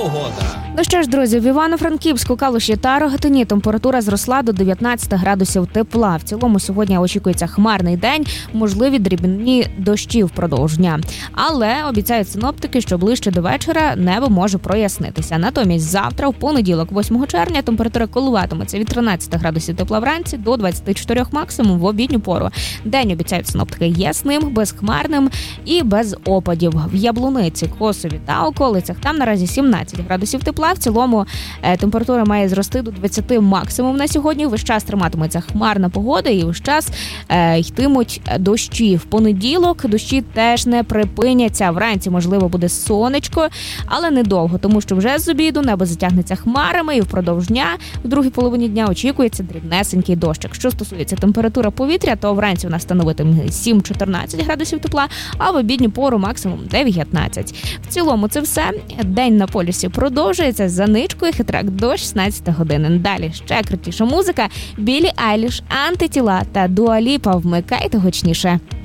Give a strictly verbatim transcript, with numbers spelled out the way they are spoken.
Погода. Ну що ж, друзі, в Івано-Франківську, Калуші та Рогатині температура зросла до дев'ятнадцять градусів тепла. В цілому сьогодні очікується хмарний день, можливі дрібні дощі впродовж дня. Але обіцяють синоптики, що ближче до вечора небо може прояснитися. Натомість завтра, в понеділок, восьмого червня, температура коливатиметься від тринадцяти градусів тепла вранці до двадцяти чотирьох максимум в обідню пору. День обіцяють синоптики ясним, безхмарним і без опадів. В Яблуниці, Косові та околицях там наразі сімнадцять градусів тепла. В цілому е, температура має зрости до двадцяти максимум на сьогодні. Весь час триматиметься хмарна погода і весь час е, йтимуть дощі. В понеділок дощі теж не припиняться. Вранці, можливо, буде сонечко, але недовго, тому що вже з обіду небо затягнеться хмарами і впродовж дня, в другій половині дня очікується дрібнесенький дощик. Що стосується температури повітря, то вранці вона становитиме сім-чотирнадцять градусів тепла, а в обідню пору максимум дев'ятнадцять. В цілому це все. День на полюсі продовжується. За ничкою хитрак до шістнадцятої години. Далі ще крутіша музика, Біллі Айліш, Антитіла та Дуа Ліпа. Вмикайте гучніше.